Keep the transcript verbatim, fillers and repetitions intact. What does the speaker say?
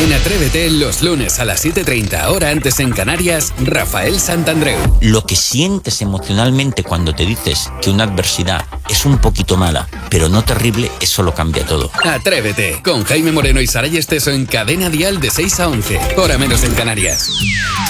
En Atrévete, los lunes a las siete y treinta, hora antes en Canarias, Rafael Santandreu. Lo que sientes emocionalmente cuando te dices que una adversidad es un poquito mala, pero no terrible, eso lo cambia todo. Atrévete, con Jaime Moreno y Saray Esteso en Cadena Dial de seis a once, hora menos en Canarias.